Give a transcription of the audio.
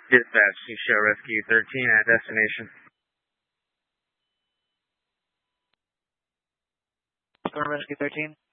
Dispatch, you show Rescue 13 at destination. Storm Rescue 13.